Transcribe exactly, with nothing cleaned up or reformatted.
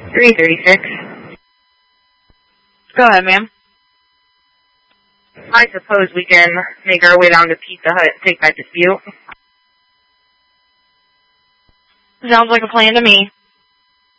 three thirty-six. Go ahead, ma'am. I suppose we can make our way down to Pizza Hut and take that dispute. Sounds like a plan to me.